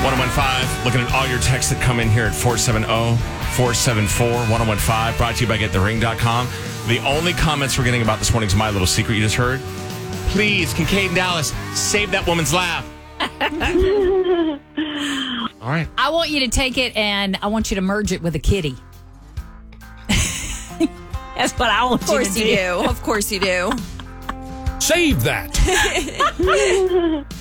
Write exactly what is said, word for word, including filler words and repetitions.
one oh one five, looking at all your texts that come in here at four seven zero, four seven four, one oh one five, brought to you by get the ring dot com. The only comments we're getting about this morning's My Little Secret you just heard. Please, Kincaid and Dallas, save that woman's laugh. All right. I want you to take it and I want you to merge it with a kitty. That's what I want you to do. Of course you do. Of course you do. Save that.